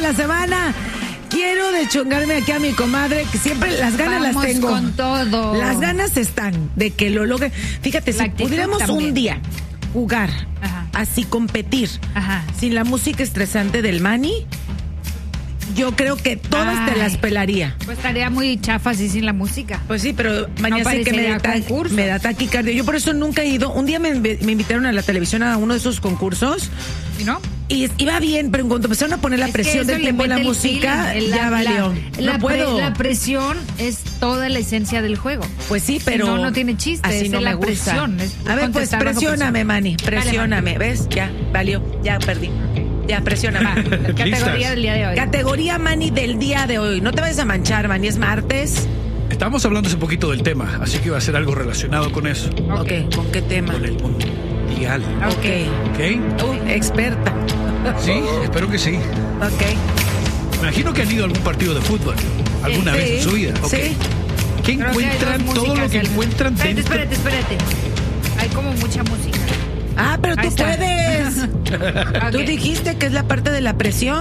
la semana. Quiero deschongarme aquí a mi comadre, que siempre las ganas las tengo. Con todo. Las ganas están de que lo logre. Fíjate, si pudiéramos también un día jugar, así competir, sin la música estresante del Manny, yo creo que todas te las pelaría. Pues estaría muy chafa así sin la música. Pues sí, pero mañana sí que me da taquicardia. Yo por eso nunca he ido. Un día me invitaron a la televisión a uno de esos concursos. ¿Y no? Y iba bien, pero en cuanto empezaron a poner la presión del tiempo de la música, ya valió. No puedo. La presión es toda la esencia del juego. Pues sí, pero no tiene chiste. Así no me gusta. Presión, a ver, pues presióname, Manny. Presióname. ¿Ves? Ya, valió. Ya perdí. Ya, presióname. Categoría del día de hoy. Categoría, Manny, del día de hoy. No te vayas a manchar, Manny, es martes. Estamos hablando hace poquito del tema, así que va a ser algo relacionado con eso. Ok, ¿con qué tema? Con el mundial. Ok. Experta. Sí, espero que sí. Ok. Me imagino que han ido a algún partido de fútbol alguna vez en su vida. Okay. Sí. ¿Qué encuentran? Todo lo que encuentran dentro. Espérate. Hay como mucha música. Pero tú puedes. Tú dijiste que es la parte de la presión.